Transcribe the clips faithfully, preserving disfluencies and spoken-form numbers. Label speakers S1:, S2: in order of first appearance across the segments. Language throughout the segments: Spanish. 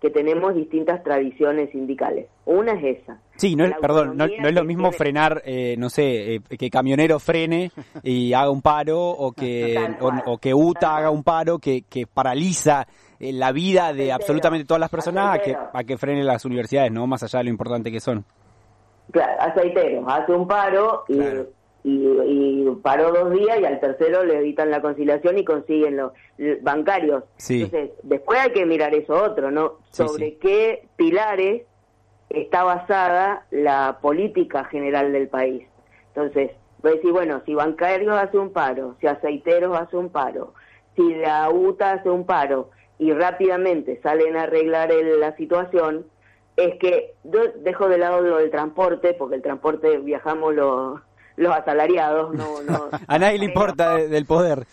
S1: que tenemos distintas tradiciones sindicales. Una es esa.
S2: Sí, no es, perdón, no, no es lo mismo tiene... frenar, eh, no sé, eh, que camionero frene y haga un paro, o que o, o que UTA haga un paro que, que paraliza eh, la vida de aceitero, absolutamente todas las personas, a que, a que frene las universidades, ¿no? Más allá de lo importante que son.
S1: Claro, aceitero, hace un paro y... Claro. Y, y paró dos días y al tercero le evitan la conciliación y consiguen los bancarios.
S2: Sí.
S1: Entonces, después hay que mirar eso otro, ¿no?
S2: Sí,
S1: Sobre
S2: sí.
S1: qué pilares está basada la política general del país. Entonces, voy a decir, bueno, si bancarios hace un paro, si aceiteros hace un paro, si la UTA hace un paro y rápidamente salen a arreglar el, la situación, es que yo dejo de lado lo del transporte, porque el transporte viajamos los... los asalariados, no, no
S2: a nadie le importa de, del poder.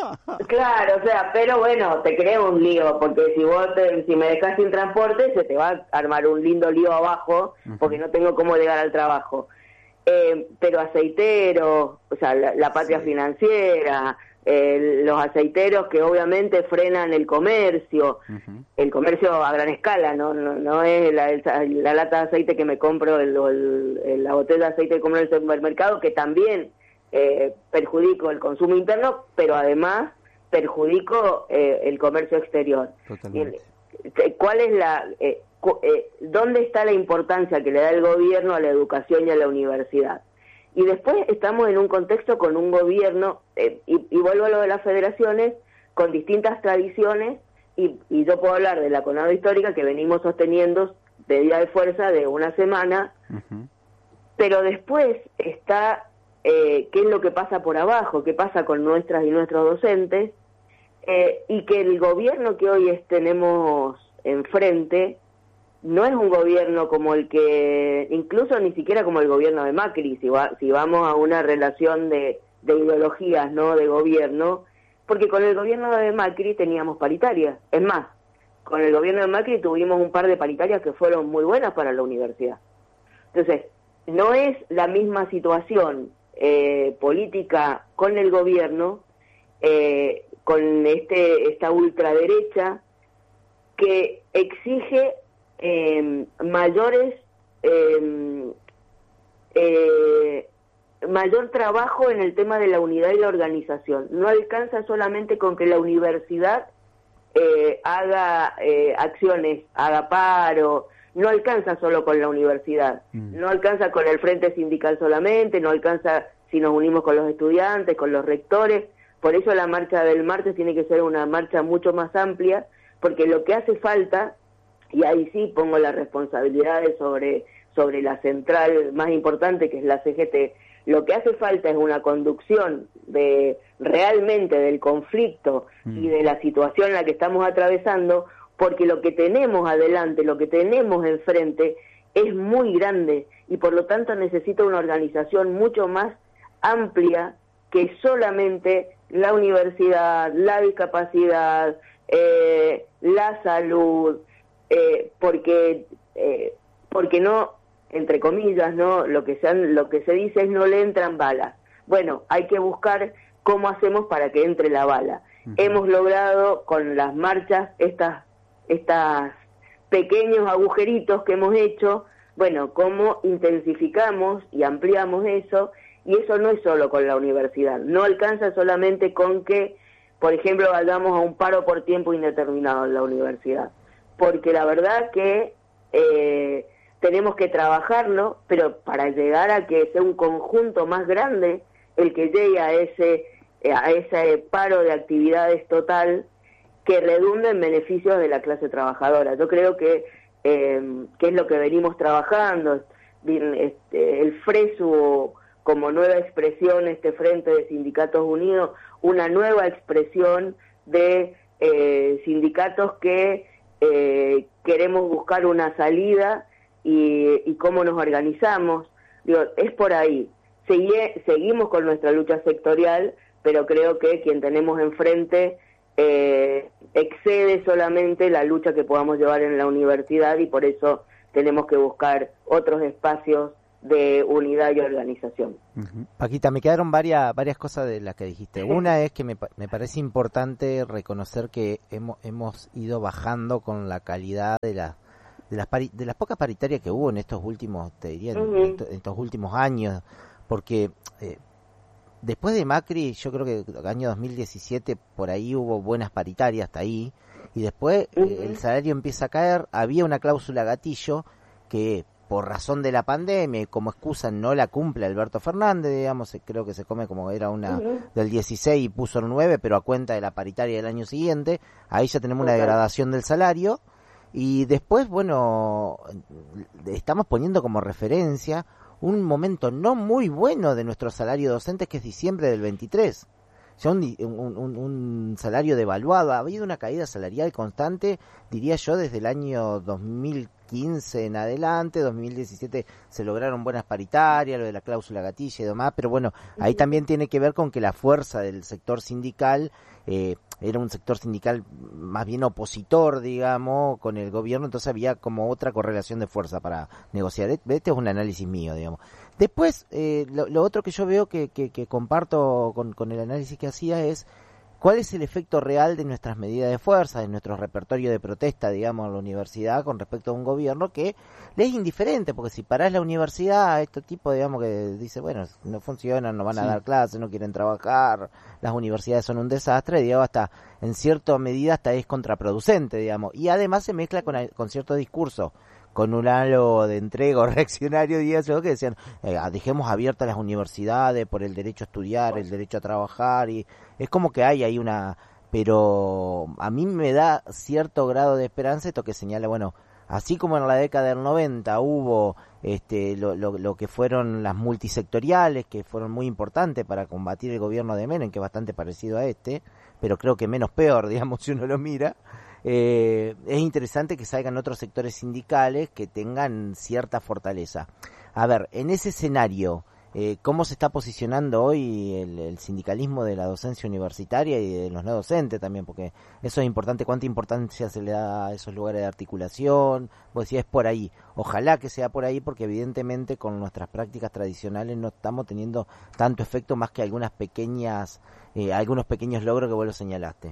S1: Claro, o sea, pero bueno, te crea un lío, porque si vos te, si me dejas sin transporte, se te va a armar un lindo lío abajo, porque no tengo cómo llegar al trabajo. Eh, pero aceiteros, o sea, la, la patria sí. financiera, eh, los aceiteros que obviamente frenan el comercio, uh-huh. el comercio a gran escala, no no, no es la, el, la lata de aceite que me compro, el, el, el, la botella de aceite que compro en el supermercado, que también eh, perjudico el consumo interno, pero además perjudico eh, el comercio exterior.
S2: Totalmente.
S1: ¿Cuál es la, eh, cu, eh, dónde está la importancia que le da el gobierno a la educación y a la universidad? Y después estamos en un contexto con un gobierno, eh, y, y vuelvo a lo de las federaciones, con distintas tradiciones, y, y yo puedo hablar de la CONADO histórica que venimos sosteniendo de día de fuerza de una semana, uh-huh. pero después está eh, qué es lo que pasa por abajo, qué pasa con nuestras y nuestros docentes, eh, y que el gobierno que hoy es, tenemos enfrente no es un gobierno como el que, incluso ni siquiera como el gobierno de Macri, si, va, si vamos a una relación de, de ideologías, no de gobierno, porque con el gobierno de Macri teníamos paritarias. Es más, con el gobierno de Macri tuvimos un par de paritarias que fueron muy buenas para la universidad. Entonces, no es la misma situación eh, política con el gobierno, eh, con este esta ultraderecha que exige Eh, mayores eh, eh, mayor trabajo en el tema de la unidad y la organización. No alcanza solamente con que la universidad eh, haga eh, acciones, haga paro, no alcanza solo con la universidad, mm. no alcanza con el frente sindical solamente, no alcanza si nos unimos con los estudiantes, con los rectores. Por eso la marcha del martes tiene que ser una marcha mucho más amplia, porque lo que hace falta, y ahí sí pongo las responsabilidades sobre, sobre la central más importante, que es la C G T, lo que hace falta es una conducción de realmente del conflicto mm. y de la situación en la que estamos atravesando, porque lo que tenemos adelante, lo que tenemos enfrente, es muy grande, y por lo tanto necesita una organización mucho más amplia que solamente la universidad, la discapacidad, eh, la salud, Eh, porque eh, porque no, entre comillas, no lo que se han, lo que se dice es no le entran balas. Bueno, hay que buscar cómo hacemos para que entre la bala. Uh-huh. Hemos logrado con las marchas estas estas pequeños agujeritos que hemos hecho, bueno, cómo intensificamos y ampliamos eso, y eso no es solo con la universidad, no alcanza solamente con que, por ejemplo, vayamos a un paro por tiempo indeterminado en la universidad, porque la verdad que eh, tenemos que trabajarlo, pero para llegar a que sea un conjunto más grande el que llegue a ese a ese paro de actividades total que redunde en beneficios de la clase trabajadora. Yo creo que eh, que es lo que venimos trabajando. Este, el FRESU como nueva expresión, este Frente de Sindicatos Unidos, una nueva expresión de eh, sindicatos que eh, queremos buscar una salida y, y cómo nos organizamos. Digo, es por ahí. Segui, seguimos con nuestra lucha sectorial, pero creo que quien tenemos enfrente eh, excede solamente la lucha que podamos llevar en la universidad, y por eso tenemos que buscar otros espacios de unidad y organización.
S3: Uh-huh. Paquita, me quedaron varias varias cosas de las que dijiste. Una es que me, me parece importante reconocer que hemos hemos ido bajando con la calidad de la de las pari, de las pocas paritarias que hubo en estos últimos, te diría, uh-huh. en, en estos últimos años, porque eh, después de Macri, yo creo que el año dos mil diecisiete por ahí hubo buenas paritarias hasta ahí, y después uh-huh. eh, el salario empieza a caer. Había una cláusula gatillo que por razón de la pandemia y como excusa no la cumple Alberto Fernández, digamos, creo que se come como era una uh-huh. del dieciséis y puso el nueve, pero a cuenta de la paritaria del año siguiente. Ahí ya tenemos una degradación del salario. Y después, bueno, estamos poniendo como referencia un momento no muy bueno de nuestro salario docente, que es diciembre del veintitrés. Ya un, un, un, un salario devaluado. Ha habido una caída salarial constante, diría yo, desde el año dos mil quince en adelante. Dos mil diecisiete se lograron buenas paritarias, lo de la cláusula gatilla y demás, pero bueno, ahí también tiene que ver con que la fuerza del sector sindical eh, era un sector sindical más bien opositor, digamos, con el gobierno, entonces había como otra correlación de fuerza para negociar. Este es un análisis mío, digamos. Después, eh, lo, lo otro que yo veo que, que, que comparto con, con el análisis que hacía es cuál es el efecto real de nuestras medidas de fuerza, de nuestro repertorio de protesta, digamos, en la universidad con respecto a un gobierno que le es indiferente, porque si parás la universidad, este tipo, digamos, que dice, bueno, no funcionan, no van sí. a dar clases, no quieren trabajar, las universidades son un desastre, digamos, hasta, en cierta medida, hasta es contraproducente, digamos, y además se mezcla con, con cierto discurso, con un halo de entrega reaccionario, días que decían, eh, dejemos abiertas las universidades por el derecho a estudiar, el derecho a trabajar, y es como que hay ahí una, pero a mí me da cierto grado de esperanza esto que señala, bueno, así como en la década del noventa hubo este lo, lo, lo que fueron las multisectoriales, que fueron muy importantes para combatir el gobierno de Menem, que es bastante parecido a este, pero creo que menos peor, digamos, si uno lo mira. Eh, es interesante que salgan otros sectores sindicales que tengan cierta fortaleza. A ver, en ese escenario, eh, ¿cómo se está posicionando hoy el, el sindicalismo de la docencia universitaria y de los no docentes también? Porque eso es importante, ¿cuánta importancia se le da a esos lugares de articulación? Vos decías, es por ahí. Ojalá que sea por ahí, porque evidentemente con nuestras prácticas tradicionales no estamos teniendo tanto efecto, más que algunas pequeñas, eh, algunos pequeños logros que vos lo señalaste.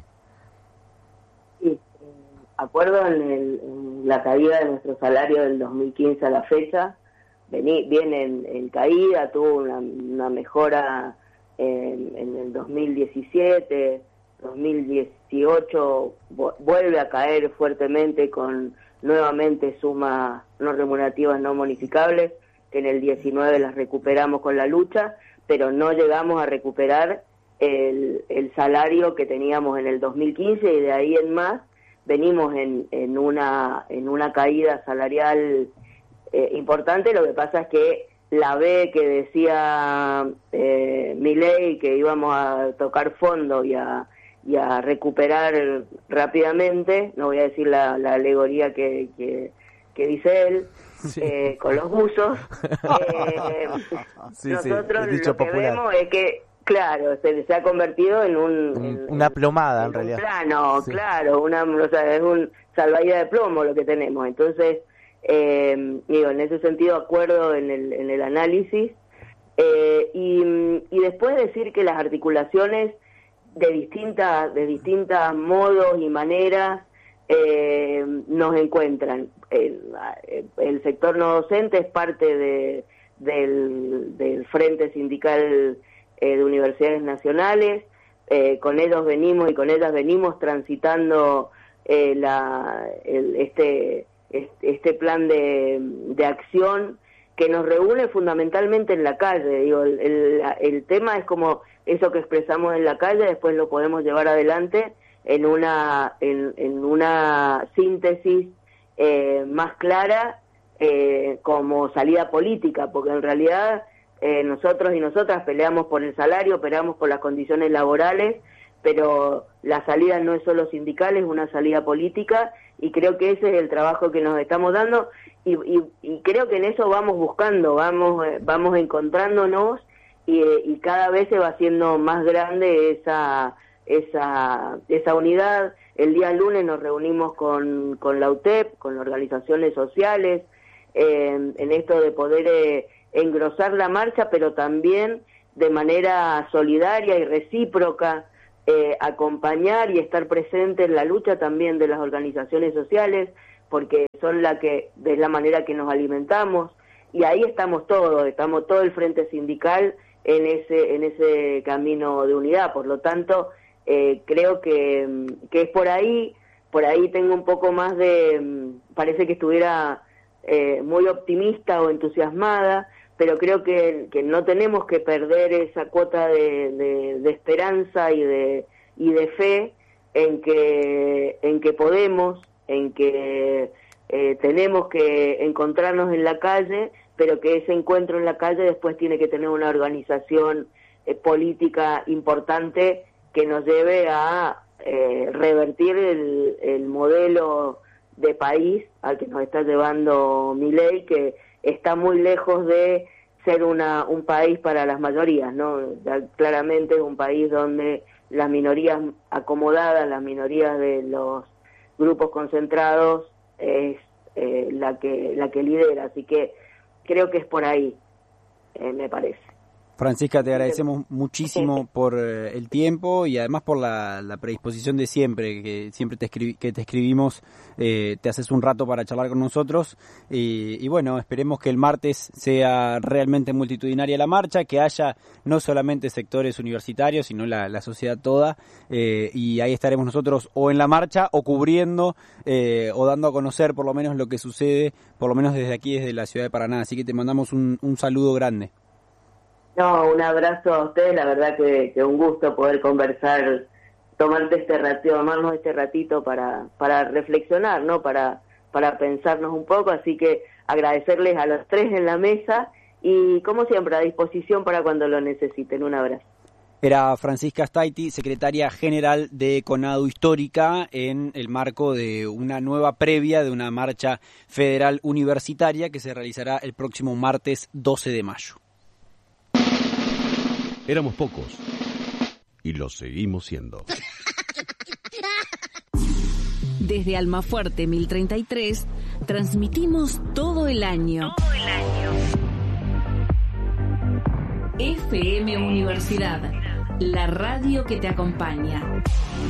S1: Sí. Acuerdo en, el, en la caída de nuestro salario del dos mil quince a la fecha, vení, viene en, en caída, tuvo una, una mejora en, en el dos mil diecisiete, dos mil dieciocho vuelve a caer fuertemente con nuevamente sumas no remunerativas no bonificables, que en el diecinueve las recuperamos con la lucha, pero no llegamos a recuperar el, el salario que teníamos en el dos mil quince, y de ahí en más venimos en, en una en una caída salarial eh, importante. Lo que pasa es que la B que decía eh, Milei, que íbamos a tocar fondo y a, y a recuperar rápidamente, no voy a decir la, la alegoría que, que, que dice él, sí. eh, con los buzos, eh, sí, nosotros sí, lo que popular. Vemos es que claro, se, se ha convertido en un... En,
S3: una plomada, en, en realidad.
S1: Un plano, sí. Claro, una, o sea, es un salvavidas de plomo lo que tenemos. Entonces, eh, digo, en ese sentido acuerdo en el, en el análisis. Eh, y, y después decir que las articulaciones de distintas, de distintos modos y maneras eh, nos encuentran. El, el sector no docente es parte de, del, del Frente Sindical Eh, de Universidades Nacionales, eh, con ellos venimos y con ellas venimos transitando eh, la, el, este, este plan de, de acción que nos reúne fundamentalmente en la calle. Digo, el, el, el tema es como eso que expresamos en la calle, después lo podemos llevar adelante en una, en, en una síntesis eh, más clara eh, como salida política, porque en realidad Eh, nosotros y nosotras peleamos por el salario, peleamos por las condiciones laborales, pero la salida no es solo sindical, es una salida política, y creo que ese es el trabajo que nos estamos dando, y, y, y creo que en eso vamos buscando, vamos eh, vamos encontrándonos, y, y cada vez se va haciendo más grande esa esa esa unidad. El día lunes nos reunimos con, con la U T E P, con organizaciones sociales, eh, en esto de poder... Eh, engrosar la marcha, pero también de manera solidaria y recíproca, eh, acompañar y estar presente en la lucha también de las organizaciones sociales, porque son la que, de la manera que nos alimentamos, y ahí estamos todos, estamos todo el frente sindical en ese, en ese camino de unidad. Por lo tanto, eh, creo que, que es por ahí, por ahí tengo un poco más de, parece que estuviera eh, muy optimista o entusiasmada, pero creo que, que no tenemos que perder esa cuota de, de, de esperanza y de, y de fe en que, en que podemos, en que eh, tenemos que encontrarnos en la calle, pero que ese encuentro en la calle después tiene que tener una organización eh, política importante que nos lleve a eh, revertir el, el modelo de país al que nos está llevando Milei, que está muy lejos de ser una un país para las mayorías, ¿no? Claramente es un país donde las minorías acomodadas, las minorías de los grupos concentrados es eh, la que la que lidera, así que creo que es por ahí, eh, me parece.
S2: Francisca, te agradecemos muchísimo por eh, el tiempo y además por la, la predisposición de siempre, que siempre te escribi- que te escribimos, eh, te haces un rato para charlar con nosotros y, y bueno, esperemos que el martes sea realmente multitudinaria la marcha, que haya no solamente sectores universitarios, sino la, la sociedad toda, eh, y ahí estaremos nosotros o en la marcha o cubriendo eh, o dando a conocer por lo menos lo que sucede, por lo menos desde aquí, desde la ciudad de Paraná, así que te mandamos un, un saludo grande.
S1: No, un abrazo a ustedes, la verdad que, que un gusto poder conversar, tomarte este ratito, tomarnos este ratito para, para reflexionar, ¿no? Para, para pensarnos un poco, así que agradecerles a los tres en la mesa y como siempre a disposición para cuando lo necesiten. Un abrazo.
S2: Era Francisca Staiti, secretaria general de CONADU Histórica, en el marco de una nueva previa de una marcha federal universitaria que se realizará el próximo martes doce de mayo.
S4: Éramos pocos y lo seguimos siendo.
S5: Desde Almafuerte mil treinta y tres transmitimos todo el año. Todo el año. F M Universidad, la radio que te acompaña.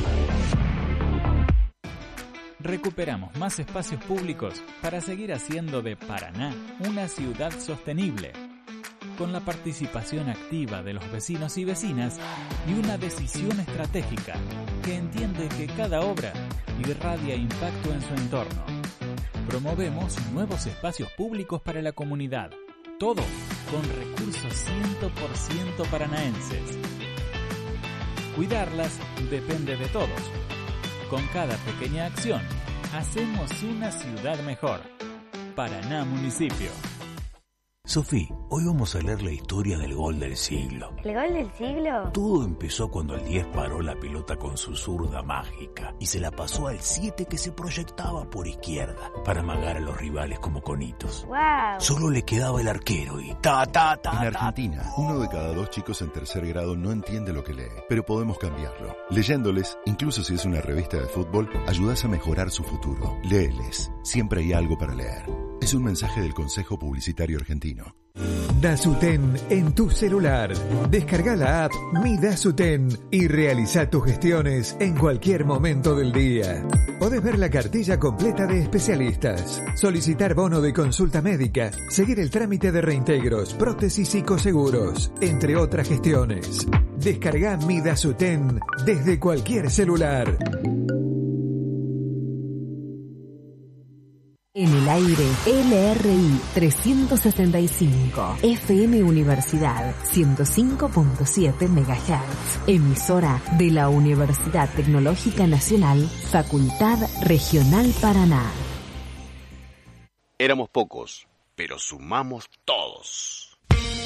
S6: Recuperamos más espacios públicos para seguir haciendo de Paraná una ciudad sostenible, con la participación activa de los vecinos y vecinas y una decisión estratégica que entiende que cada obra irradia impacto en su entorno. Promovemos nuevos espacios públicos para la comunidad, todo con recursos cien por ciento paranaenses. Cuidarlas depende de todos. Con cada pequeña acción, hacemos una ciudad mejor. Paraná Municipio.
S7: Sofi, hoy vamos a leer la historia del gol del siglo.
S8: ¿El gol del siglo?
S7: Todo empezó cuando el diez paró la pelota con su zurda mágica y se la pasó al siete que se proyectaba por izquierda para amagar a los rivales como conitos.
S8: ¡Wow!
S7: Solo le quedaba el arquero y ta, ta, ta,
S9: En Argentina, uno de cada dos chicos en tercer grado no entiende lo que lee, pero podemos cambiarlo. Leyéndoles, incluso si es una revista de fútbol, ayudas a mejorar su futuro. Léeles, siempre hay algo para leer. Es un mensaje del Consejo Publicitario Argentino.
S10: Dasuten en tu celular. Descarga la app Mi Dasuten y realiza tus gestiones en cualquier momento del día. Podés ver la cartilla completa de especialistas, solicitar bono de consulta médica, seguir el trámite de reintegros, prótesis y coseguros, entre otras gestiones. Descarga Mi Dasuten desde cualquier celular.
S5: En el aire, L R I trescientos sesenta y cinco, F M Universidad ciento cinco punto siete megahertz, emisora de la Universidad Tecnológica Nacional, Facultad Regional Paraná.
S4: Éramos pocos, pero sumamos todos.